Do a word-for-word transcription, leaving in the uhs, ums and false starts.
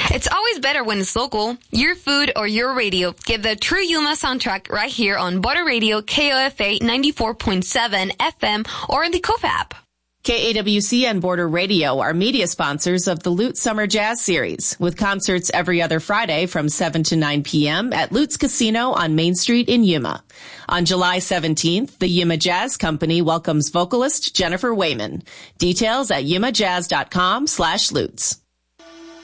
It's always better when it's local. Your food or your radio. Get the true Yuma soundtrack right here on Border Radio K O F A ninety-four point seven F M or in the K O F app. K A W C and Border Radio are media sponsors of the Lutz Summer Jazz Series, with concerts every other Friday from seven to nine p.m. at Lutz Casino on Main Street in Yuma. On July seventeenth, the Yuma Jazz Company welcomes vocalist Jennifer Wayman. Details at yuma jazz dot com slash Lutz.